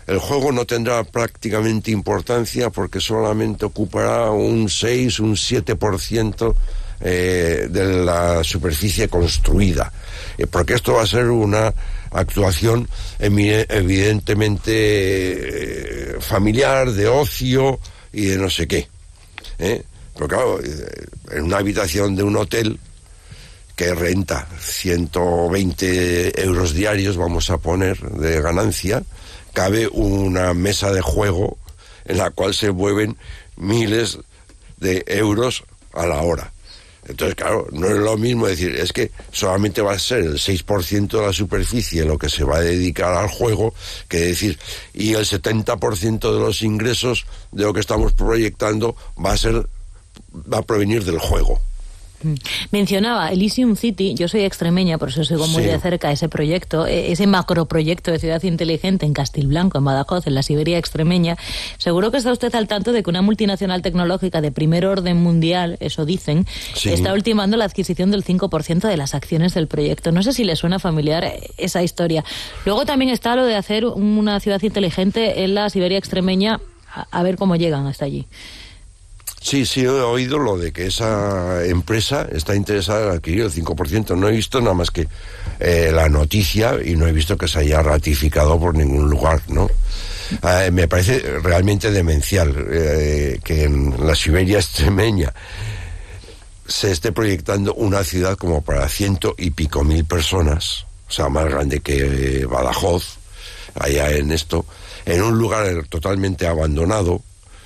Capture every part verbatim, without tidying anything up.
el juego no tendrá prácticamente importancia porque solamente ocupará un seis, un siete por ciento eh, de la superficie construida, eh, porque esto va a ser una actuación evidentemente eh, familiar, de ocio y de no sé qué, ¿eh? Pero claro, en una habitación de un hotel que renta ciento veinte euros diarios, vamos a poner, de ganancia, cabe una mesa de juego en la cual se mueven miles de euros a la hora. Entonces, claro, no es lo mismo decir, es que solamente va a ser el seis por ciento de la superficie lo que se va a dedicar al juego, que decir, y el setenta por ciento de los ingresos de lo que estamos proyectando va a ser, va a provenir del juego. Mencionaba Elysium City, yo soy extremeña, por eso sigo muy sí. de cerca ese proyecto, ese macroproyecto de ciudad inteligente en Castilblanco, en Badajoz, en la Siberia extremeña. Seguro que está usted al tanto de que una multinacional tecnológica de primer orden mundial, eso dicen, sí. está ultimando la adquisición del cinco por ciento de las acciones del proyecto. No sé si le suena familiar esa historia. Luego también está lo de hacer una ciudad inteligente en la Siberia extremeña, a, a ver cómo llegan hasta allí. Sí, sí, he oído lo de que esa empresa está interesada en adquirir el cinco por ciento. No he visto nada más que eh, la noticia y no he visto que se haya ratificado por ningún lugar, ¿no? Eh, me parece realmente demencial eh, que en la Siberia extremeña se esté proyectando una ciudad como para ciento y pico mil personas, o sea, más grande que eh, Badajoz, allá en esto, en un lugar totalmente abandonado,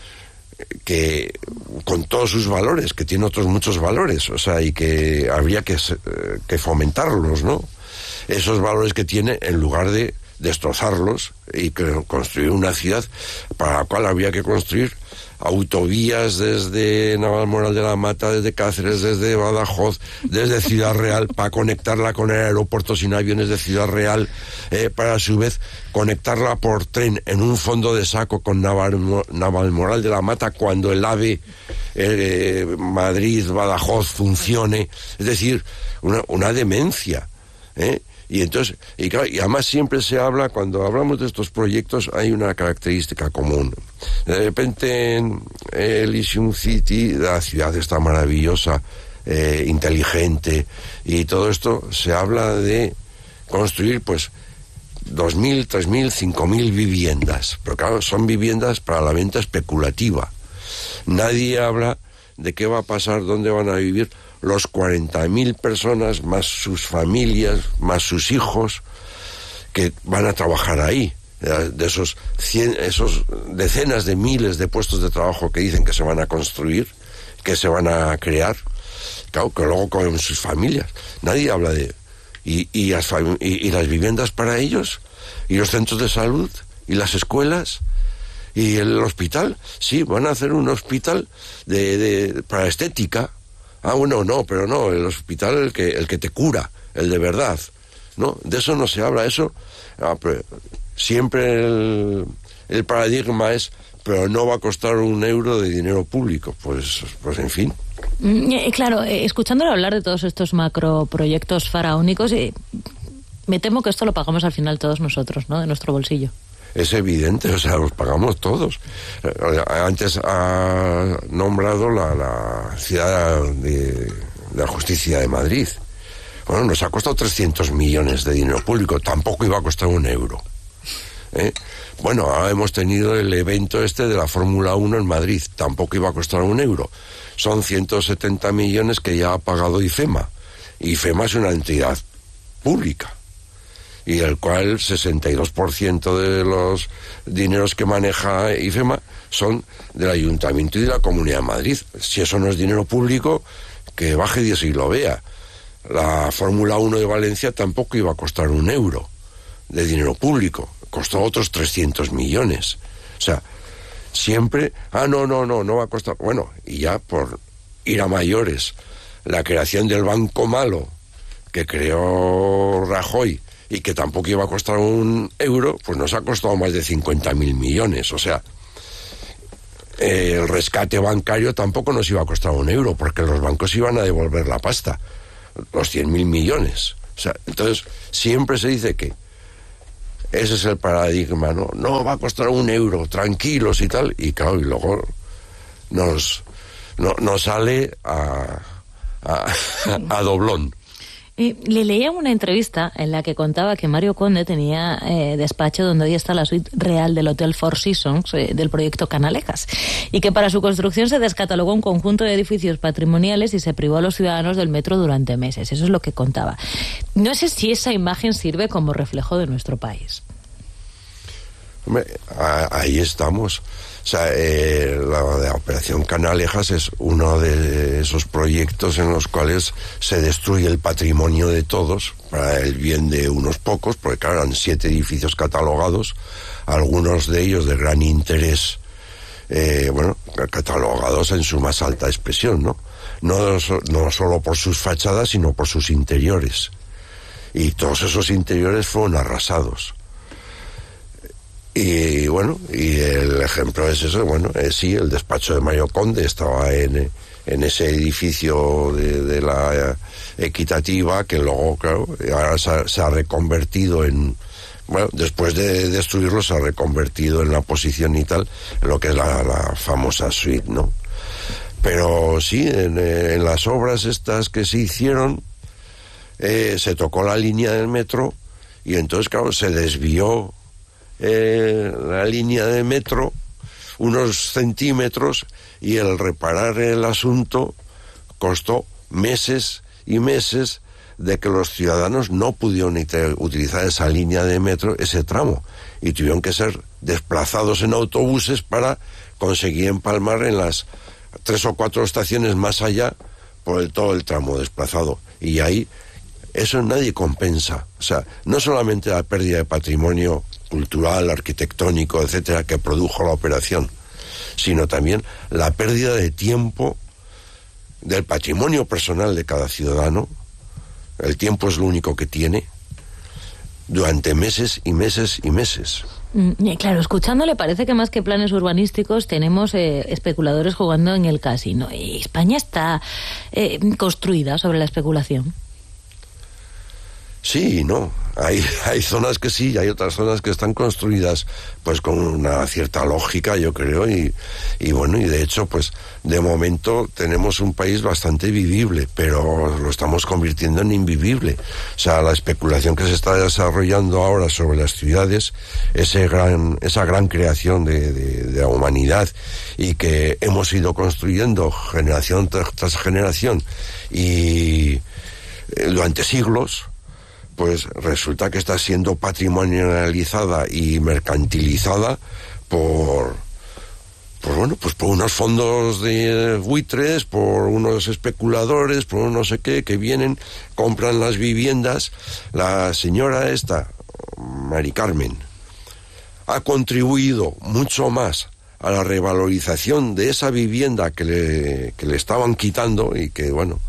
que con todos sus valores, que tiene otros muchos valores, o sea, y que habría que, que fomentarlos, ¿no? Esos valores que tiene, en lugar de destrozarlos y que construir una ciudad para la cual habría que construir autovías desde Navalmoral de la Mata, desde Cáceres, desde Badajoz, desde Ciudad Real, para conectarla con el aeropuerto sin aviones de Ciudad Real, eh, para a su vez conectarla por tren en un fondo de saco con Naval, Navalmoral de la Mata cuando el AVE eh, Madrid-Badajoz funcione. Es decir, una, una demencia, ¿eh? Y entonces, y claro, y además siempre se habla, cuando hablamos de estos proyectos, hay una característica común. De repente en Elysium City, la ciudad está maravillosa, eh, inteligente, y todo esto se habla de construir, pues, dos mil, tres mil, cinco mil viviendas. Pero claro, son viviendas para la venta especulativa. Nadie habla de qué va a pasar, dónde van a vivir los cuarenta mil personas, más sus familias, más sus hijos, que van a trabajar ahí. De esos cien, esos decenas de miles de puestos de trabajo que dicen que se van a construir, que se van a crear, claro, que luego con sus familias. Nadie habla de... Y, y, las, y, y las viviendas para ellos, y los centros de salud, y las escuelas, y el hospital. Sí, van a hacer un hospital de, de para estética. Ah, bueno, no, pero no, el hospital el que el que te cura, el de verdad, ¿no? De eso no se habla, eso... Ah, pero siempre el, el paradigma es, pero no va a costar un euro de dinero público, pues, pues en fin. Mm, claro, eh, escuchándolo hablar de todos estos macroproyectos faraónicos, eh, me temo que esto lo pagamos al final todos nosotros, ¿no? De nuestro bolsillo. Es evidente, o sea, los pagamos todos. Antes ha nombrado la, la ciudad de, de la justicia de Madrid. Bueno, nos ha costado trescientos millones de dinero público, tampoco iba a costar un euro. ¿Eh? Bueno, ahora hemos tenido el evento este de la Fórmula uno en Madrid, tampoco iba a costar un euro. Son ciento setenta millones que ya ha pagado IFEMA. IFEMA es una entidad pública, y el cual el sesenta y dos por ciento de los dineros que maneja IFEMA son del Ayuntamiento y de la Comunidad de Madrid. Si eso no es dinero público, que baje Dios y lo vea. La Fórmula uno de Valencia tampoco iba a costar un euro de dinero público, costó otros trescientos millones. O sea, siempre, ah, no, no, no, no va a costar... Bueno, y ya por ir a mayores, la creación del Banco Malo, que creó Rajoy, y que tampoco iba a costar un euro, pues nos ha costado más de cincuenta mil millones. O sea, eh, el rescate bancario tampoco nos iba a costar un euro, porque los bancos iban a devolver la pasta, los cien mil millones. O sea, entonces, siempre se dice que ese es el paradigma, ¿no? No, va a costar un euro, tranquilos y tal, y claro, y luego nos, no, nos sale a, a, a doblón. Eh, le leía una entrevista en la que contaba que Mario Conde tenía eh, despacho donde hoy está la suite real del Hotel Four Seasons eh, del proyecto Canalejas, y que para su construcción se descatalogó un conjunto de edificios patrimoniales y se privó a los ciudadanos del metro durante meses. Eso es lo que contaba. No sé si esa imagen sirve como reflejo de nuestro país. Hombre, ahí estamos. O sea, eh, la, la Operación Canalejas es uno de esos proyectos en los cuales se destruye el patrimonio de todos para el bien de unos pocos, porque claro, eran siete edificios catalogados, algunos de ellos de gran interés, eh, bueno, catalogados en su más alta expresión, ¿no? No, no solo por sus fachadas, sino por sus interiores. Y todos esos interiores fueron arrasados. Y bueno, y el ejemplo es eso, bueno, eh, sí, el despacho de Mario Conde estaba en, en ese edificio de, de la Equitativa, que luego, claro, ahora se ha, se ha reconvertido en, bueno, después de destruirlo se ha reconvertido en la posición y tal, en lo que es la, la famosa suite, ¿no? Pero sí, en, en las obras estas que se hicieron, eh, se tocó la línea del metro y entonces, claro, se desvió Eh, la línea de metro unos centímetros y el reparar el asunto costó meses y meses de que los ciudadanos no pudieron utilizar esa línea de metro, ese tramo, y tuvieron que ser desplazados en autobuses para conseguir empalmar en las tres o cuatro estaciones más allá por el, todo el tramo desplazado. Y ahí eso nadie compensa. O sea, no solamente la pérdida de patrimonio cultural, arquitectónico, etcétera, que produjo la operación, sino también la pérdida de tiempo del patrimonio personal de cada ciudadano. El tiempo es lo único que tiene durante meses y meses y meses. Mm, claro, escuchándole parece que más que planes urbanísticos tenemos eh, especuladores jugando en el casino. ¿Y España está eh, construida sobre la especulación? Sí y no. Hay, hay zonas que sí, y hay otras zonas que están construidas pues con una cierta lógica, yo creo, y, y bueno, y de hecho, pues de momento tenemos un país bastante vivible, pero lo estamos convirtiendo en invivible. O sea, la especulación que se está desarrollando ahora sobre las ciudades, ese gran, esa gran creación de, de, de la humanidad, y que hemos ido construyendo generación tras, tras generación, y eh, durante siglos, pues resulta que está siendo patrimonializada y mercantilizada por, por bueno, pues por unos fondos de buitres, por unos especuladores, por un no sé qué, que vienen, compran las viviendas. La señora esta, Mari Carmen, ha contribuido mucho más a la revalorización de esa vivienda que le, que le estaban quitando, y que, bueno,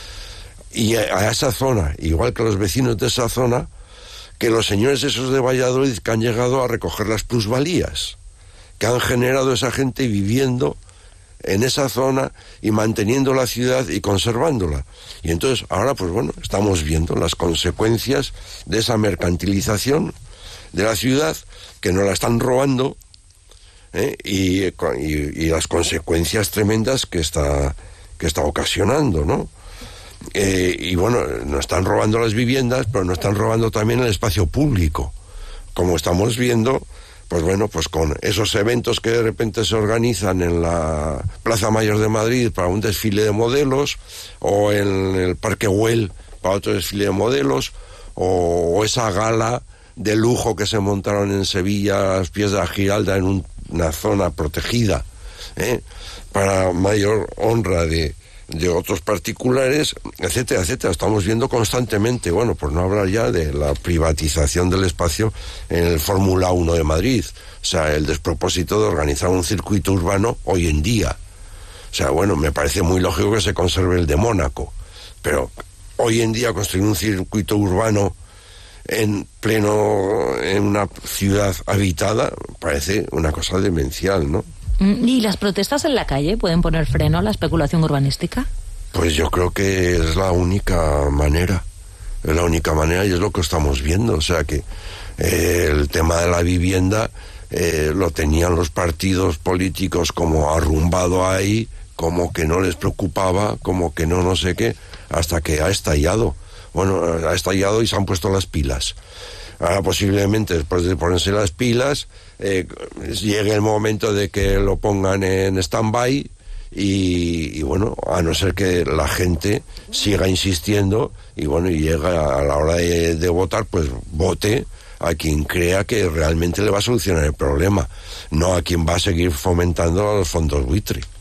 y a esa zona, igual que los vecinos de esa zona, que los señores esos de Valladolid que han llegado a recoger las plusvalías que han generado esa gente viviendo en esa zona y manteniendo la ciudad y conservándola. Y entonces ahora, pues bueno, estamos viendo las consecuencias de esa mercantilización de la ciudad, que nos la están robando, ¿eh? y, y, y las consecuencias tremendas que está, que está ocasionando, ¿no? Eh, y bueno, nos están robando las viviendas, pero nos están robando también el espacio público, como estamos viendo, pues bueno, pues con esos eventos que de repente se organizan en la Plaza Mayor de Madrid para un desfile de modelos, o en el Parque Güell para otro desfile de modelos, o, o esa gala de lujo que se montaron en Sevilla a los pies de la Giralda en un, una zona protegida, ¿eh? para mayor honra de de otros particulares, etcétera, etcétera. Estamos viendo constantemente, bueno, por no hablar ya de la privatización del espacio en el Fórmula uno de Madrid, o sea, el despropósito de organizar un circuito urbano hoy en día. O sea, bueno, me parece muy lógico que se conserve el de Mónaco, pero hoy en día construir un circuito urbano en pleno, en una ciudad habitada, parece una cosa demencial, ¿no? ¿Y las protestas en la calle pueden poner freno a la especulación urbanística? Pues yo creo que es la única manera, es la única manera y es lo que estamos viendo. O sea que Eh, el tema de la vivienda eh, lo tenían los partidos políticos como arrumbado ahí, como que no les preocupaba, como que no no sé qué, hasta que ha estallado. Bueno, ha estallado y se han puesto las pilas. Ahora posiblemente después de ponerse las pilas eh, llegue el momento de que lo pongan en stand-by y, y bueno, a no ser que la gente siga insistiendo y bueno, y llega a la hora de, de votar, pues vote a quien crea que realmente le va a solucionar el problema, no a quien va a seguir fomentando a los fondos buitre.